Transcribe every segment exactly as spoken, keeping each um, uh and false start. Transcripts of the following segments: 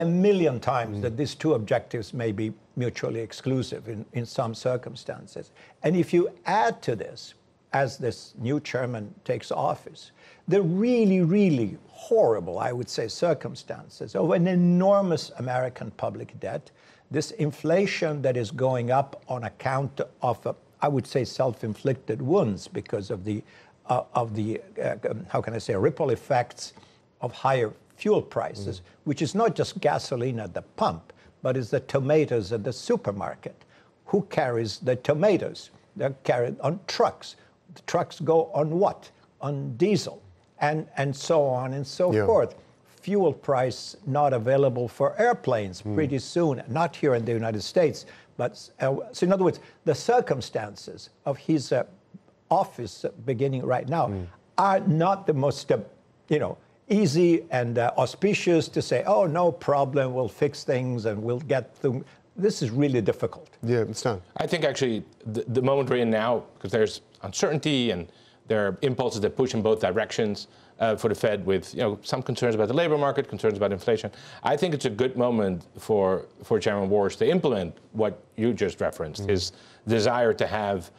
a million times mm. that these two objectives may be mutually exclusive in, in some circumstances. And if you add to this, as this new chairman takes office, the really, really horrible, I would say, circumstances of an enormous American public debt, this inflation that is going up on account of, uh, I would say, self-inflicted wounds because of the, uh, of the uh, how can I say, ripple effects of higher fuel prices, mm. which is not just gasoline at the pump, but is the tomatoes at the supermarket. Who carries the tomatoes? They're carried on trucks. The trucks go on what? On diesel, and, and so on and so yeah. forth. Fuel price not available for airplanes mm. pretty soon, not here in the United States. But uh, so in other words, the circumstances of his uh, office beginning right now mm. are not the most, uh, you know, easy and uh, auspicious to say, oh, no problem, we'll fix things and we'll get through. This is really difficult. Yeah, it's done. I think actually the, the moment we're in now, because there's uncertainty and there are impulses that push in both directions uh, for the Fed with, you know, some concerns about the labor market, concerns about inflation. I think it's a good moment for, for Chairman Warsh to implement what you just referenced, mm. his desire to have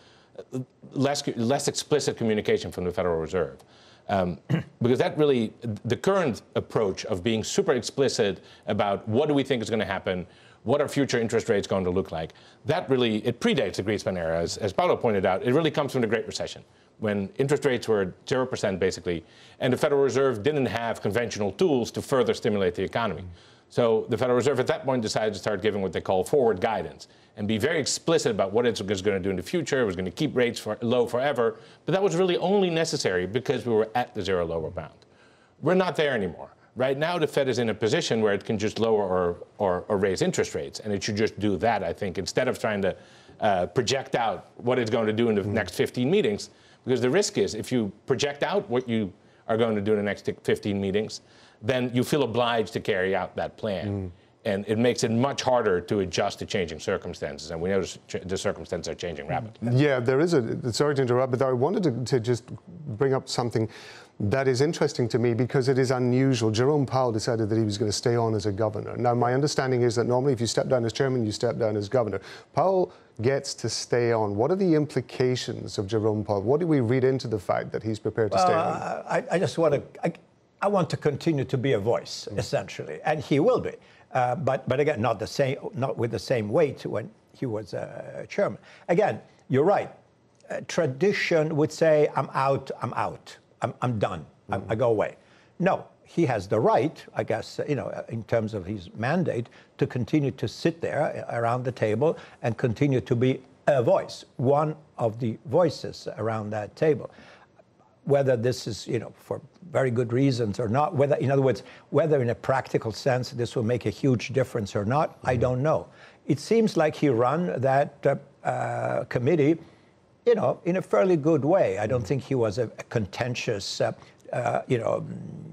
less, less explicit communication from the Federal Reserve. Um, because that really, the current approach of being super explicit about what do we think is going to happen, what are future interest rates going to look like, that really, it predates the Greenspan era. As, as Paolo pointed out, it really comes from the Great Recession, when interest rates were zero percent basically, and the Federal Reserve didn't have conventional tools to further stimulate the economy. So the Federal Reserve at that point decided to start giving what they call forward guidance and be very explicit about what it's going to do in the future. It was going to keep rates for, low forever. But that was really only necessary because we were at the zero lower bound. We're not there anymore. Right now, the Fed is in a position where it can just lower or, or, or raise interest rates. And it should just do that, I think, instead of trying to uh, project out what it's going to do in the mm-hmm. next fifteen meetings. Because the risk is if you project out what you are going to do in the next fifteen meetings, then you feel obliged to carry out that plan. Mm. And it makes it much harder to adjust to changing circumstances. And we know the circumstances are changing rapidly. Yeah, there is a, sorry to interrupt, but I wanted to, to just bring up something that is interesting to me because it is unusual. Jerome Powell decided that he was going to stay on as a governor. Now, my understanding is that normally if you step down as chairman, you step down as governor. Powell gets to stay on. What are the implications of Jerome Powell? What do we read into the fact that he's prepared to well, stay on? Uh, I, I just want to, I, I want to continue to be a voice, mm. essentially, and he will be. Uh, but, but again, not the same, not with the same weight when he was uh, chairman. Again, you're right. Uh, tradition would say, I'm out, I'm out, I'm, I'm done, mm-hmm. I, I go away. No, he has the right, I guess, you know, in terms of his mandate, to continue to sit there around the table and continue to be a voice, one of the voices around that table. Whether this is, you know, for very good reasons or not, whether, in other words, whether in a practical sense this will make a huge difference or not, mm-hmm. I don't know. It seems like he ran that uh, uh, committee, you know, in a fairly good way. I don't mm-hmm. think he was a, a contentious, uh, uh, you know,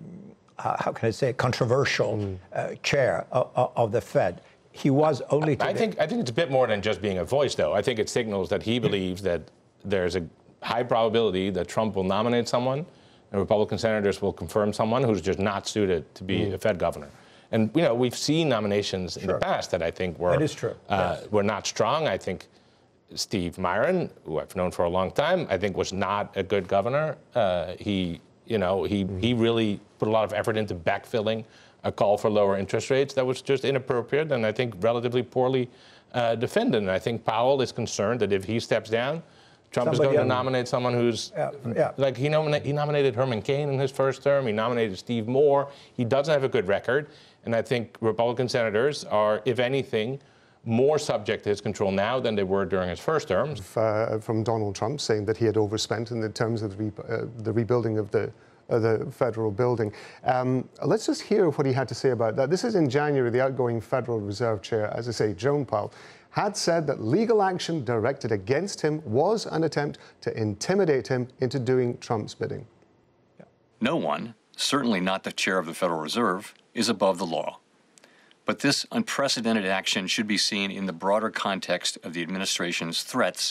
uh, how can I say, controversial mm-hmm. uh, chair of, of the Fed. He was only. I, I think I think it's a bit more than just being a voice, though. I think it signals that he believes that there's a high probability that Trump will nominate someone, and Republican senators will confirm someone who's just not suited to be mm. a Fed governor. And, you know, we've seen nominations in sure. the past that I think were, that is true. Uh, yes. were not strong. I think Steve Myron, who I've known for a long time, I think was not a good governor. Uh, he, you know, he, mm. he really put a lot of effort into backfilling a call for lower interest rates that was just inappropriate and I think relatively poorly uh, defended. And I think Powell is concerned that if he steps down, Trump Somebody is going to nominate someone who's, yeah, yeah. like he, nomina- he nominated Herman Cain in his first term, he nominated Steve Moore. He doesn't have a good record, and I think Republican senators are, if anything, more subject to his control now than they were during his first term. Uh, from Donald Trump saying that he had overspent in the terms of the, re- uh, the rebuilding of the uh, the federal building. Um, let's just hear what he had to say about that. This is in January. The outgoing Federal Reserve Chair, as I say, Jerome Powell, had said that legal action directed against him was an attempt to intimidate him into doing Trump's bidding. Yeah. No one, certainly not the chair of the Federal Reserve, is above the law. But this unprecedented action should be seen in the broader context of the administration's threats